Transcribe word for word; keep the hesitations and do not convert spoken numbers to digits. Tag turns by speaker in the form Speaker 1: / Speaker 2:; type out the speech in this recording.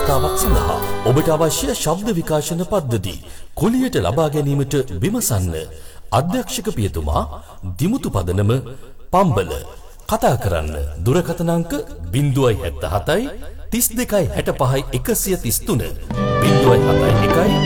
Speaker 1: අවස්ථාවක් සඳහා ඔබට අවශ්‍ය ශබ්ද විකාශන පද්ධති කුලියට ලබා ගැනීමට විමසන්න. අධ්‍යක්ෂක පියතුමා දිමුතු පදනම පම්බල. කතා කරන්න දුරකථන අංක zero seven seven තිස් දෙකයි හැට පහයි එකසිය තිස් තුන zero seven seven එකයි